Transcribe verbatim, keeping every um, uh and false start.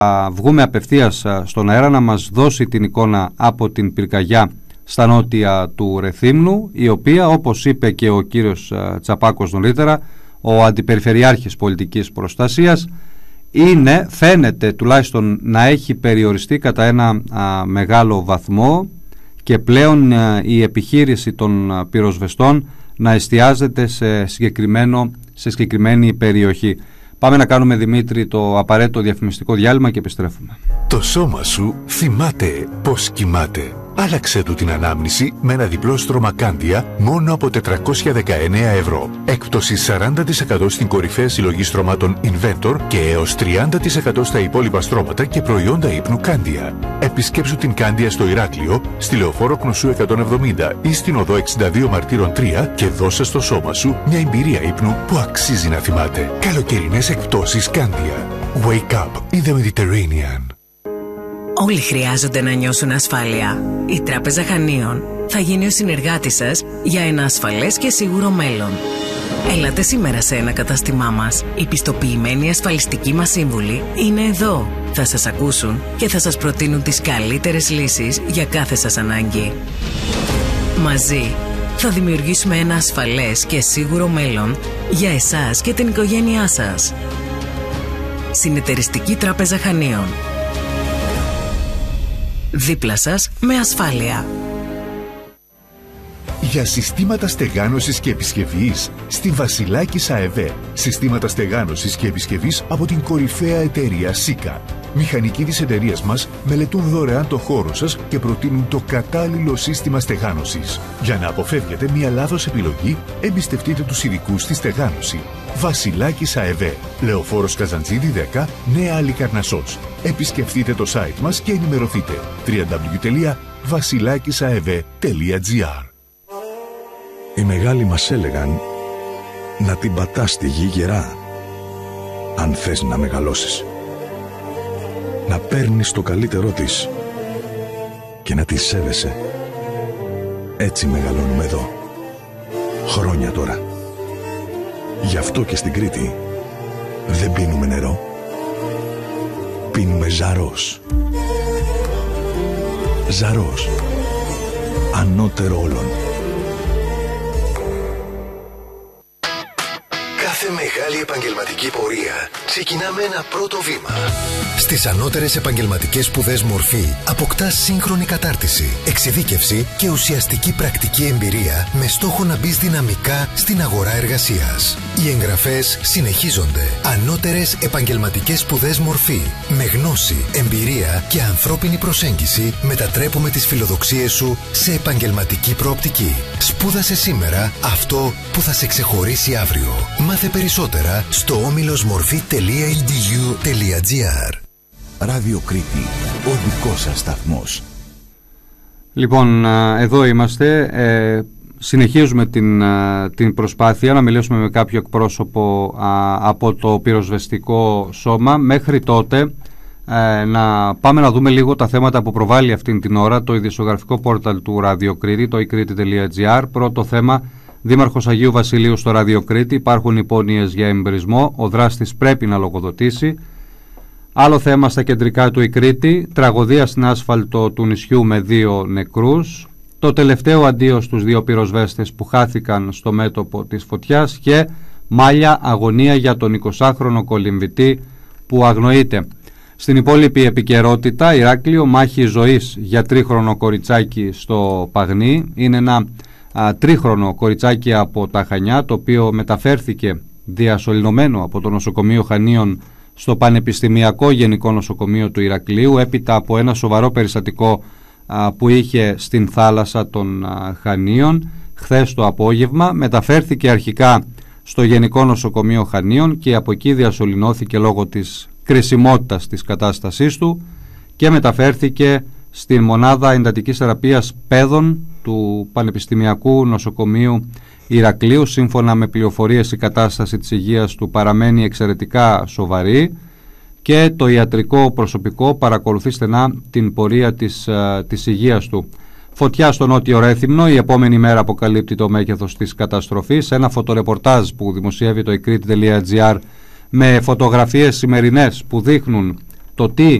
βγούμε απευθείας στον αέρα να μας δώσει την εικόνα από την πυρκαγιά στα νότια του Ρεθύμνου, η οποία, όπως είπε και ο κύριος Τσαπάκος νωρίτερα, ο Αντιπεριφερειάρχης Πολιτικής Προστασίας, είναι, φαίνεται τουλάχιστον να έχει περιοριστεί κατά ένα α, μεγάλο βαθμό και πλέον α, η επιχείρηση των α, πυροσβεστών να εστιάζεται σε, συγκεκριμένο, σε συγκεκριμένη περιοχή. Πάμε να κάνουμε, Δημήτρη, το απαραίτητο διαφημιστικό διάλειμμα και επιστρέφουμε. Το σώμα σου θυμάται πως κοιμάται. Άλλαξε του την ανάμνηση με ένα διπλό στρώμα Κάνδια μόνο από τετρακόσια δεκαεννέα ευρώ. Έκπτωση σαράντα τοις εκατό στην κορυφαία συλλογή στρωμάτων Inventor και έως τριάντα τοις εκατό στα υπόλοιπα στρώματα και προϊόντα ύπνου Κάνδια. Επισκέψου την Κάνδια στο Ηράκλειο, στη Λεωφόρο Κνουσού εκατόν εβδομήντα ή στην οδό εξήντα δύο Μαρτύρων τρία και δώσε στο σώμα σου μια εμπειρία ύπνου που αξίζει να θυμάται. Καλοκαιρινές εκπτώσεις Κάνδια. Wake up in the Mediterranean. Όλοι χρειάζονται να νιώσουν ασφάλεια. Η Τράπεζα Χανίων θα γίνει ο συνεργάτης σας για ένα ασφαλές και σίγουρο μέλλον. Έλατε σήμερα σε ένα κατάστημά μας. Οι πιστοποιημένοι ασφαλιστικοί μας σύμβουλοι είναι εδώ. Θα σας ακούσουν και θα σας προτείνουν τις καλύτερες λύσεις για κάθε σας ανάγκη. Μαζί θα δημιουργήσουμε ένα ασφαλές και σίγουρο μέλλον για εσάς και την οικογένειά σας. Συνεταιριστική Τράπεζα Χανίων. Δίπλα σας με ασφάλεια. Για συστήματα στεγάνωσης και επισκευής στη Βασιλάκης ΑΕΒ. Συστήματα στεγάνωσης και επισκευής από την κορυφαία εταιρεία ΣΥΚΑ. Μηχανικοί της εταιρείας μας μελετούν δωρεάν το χώρο σας και προτείνουν το κατάλληλο σύστημα στεγάνωσης. Για να αποφεύγετε μια λάθος επιλογή, εμπιστευτείτε τους ειδικούς στη στεγάνωση. Βασιλάκης ΑΕΒ. Λεωφόρος Καζαντζίδη δέκα, Νέα Αλικαρνασσός. Επισκεφτείτε το site μας και ενημερωθείτε. double-u double-u double-u τελεία βασιλάκισαεβ τελεία gr. Οι μεγάλοι μας έλεγαν να την πατάς στη γη γερά, αν θες να μεγαλώσεις. Να παίρνεις το καλύτερό της και να τη σέβεσαι. Έτσι μεγαλώνουμε εδώ. Χρόνια τώρα. Γι' αυτό και στην Κρήτη δεν πίνουμε νερό. Πίνουμε Ζαρός. Ζαρός. Ανώτερο όλων. Κάθε μεγάλη επαγγελματική πορεία ξεκινά με ένα πρώτο βήμα. Στις ανώτερες επαγγελματικές σπουδές Μορφή αποκτάς σύγχρονη κατάρτιση, εξειδίκευση και ουσιαστική πρακτική εμπειρία με στόχο να μπεις δυναμικά στην αγορά εργασίας. Οι εγγραφές συνεχίζονται. Ανώτερες επαγγελματικές σπουδές Μορφή. Με γνώση, εμπειρία και ανθρώπινη προσέγγιση μετατρέπουμε τις φιλοδοξίες σου σε επαγγελματική προοπτική. Σπούδασε σήμερα αυτό που θα σε ξεχωρίσει αύριο. Μάθε περισσότερα στο όμιλος-μορφή τελεία ι ντι γιου τελεία τζι αρ. Ράδιο Κρήτη, ο δικός σας σταθμός. Λοιπόν, εδώ είμαστε. Ε, συνεχίζουμε την, την προσπάθεια να μιλήσουμε με κάποιο εκπρόσωπο α, από το πυροσβεστικό σώμα. Μέχρι τότε ε, να πάμε να δούμε λίγο τα θέματα που προβάλλει αυτήν την ώρα το ειδησιογραφικό πόρταλ του Ράδιο Κρήτη, το i κρήτη τελεία τζι αρ. Πρώτο θέμα: Δήμαρχος Αγίου Βασιλείου στο Ράδιο Κρήτη. Υπάρχουν υπόνοιες για εμπρισμό. Ο δράστης πρέπει να λογοδοτήσει. Άλλο θέμα στα κεντρικά του η Κρήτη. Τραγωδία στην άσφαλτο του νησιού με δύο νεκρούς. Το τελευταίο αντίο στους δύο πυροσβέστες που χάθηκαν στο μέτωπο της φωτιάς. Και μάλια αγωνία για τον εικοσάχρονο κολυμβητή που αγνοείται. Στην υπόλοιπη επικαιρότητα, Ηράκλειο, μάχη ζωής για τρίχρονο κοριτσάκι στο Παγνί. Είναι ένα α, τρίχρονο κοριτσάκι από τα Χανιά, το οποίο μεταφέρθηκε διασωληνωμένο από το νοσοκομείο Χανίων στο Πανεπιστημιακό Γενικό Νοσοκομείο του Ηρακλείου, έπειτα από ένα σοβαρό περιστατικό α, που είχε στην θάλασσα των α, Χανίων χθες το απόγευμα. Μεταφέρθηκε αρχικά στο Γενικό Νοσοκομείο Χανίων και από εκεί διασωληνώθηκε λόγω της κρισιμότητας της κατάστασής του και μεταφέρθηκε στην μονάδα εντατικής θεραπείας παιδών του Πανεπιστημιακού Νοσοκομείου Ηρακλείου. Σύμφωνα με πληροφορίες, η κατάσταση της υγείας του παραμένει εξαιρετικά σοβαρή και το ιατρικό προσωπικό παρακολουθεί στενά την πορεία της, της υγείας του. Φωτιά στο Νότιο Ρέθυμνο, η επόμενη μέρα αποκαλύπτει το μέγεθος της καταστροφής. Ένα φωτορεπορτάζ που δημοσιεύει το i κρήτη τελεία τζι αρ με φωτογραφίες σημερινές που δείχνουν το τι